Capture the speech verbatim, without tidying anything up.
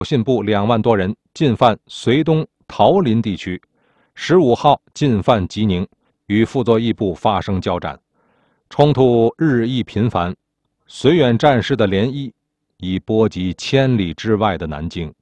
信部两万多人进犯绥东桃林地区，十五号进犯吉宁，与傅作义部发生交战，冲突日益频繁。绥远战事的涟漪已波及千里之外的南京。